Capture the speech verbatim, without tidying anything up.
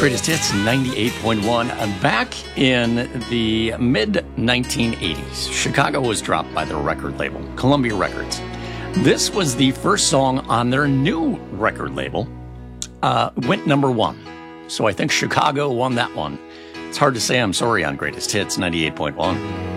Greatest Hits ninety-eight point one. Back in the mid nineteen eighties, Chicago was dropped by their record label, Columbia Records. This was the first song on their new record label. Uh, went number one. So I think Chicago won that one. It's hard to say I'm sorry on Greatest Hits ninety-eight point one.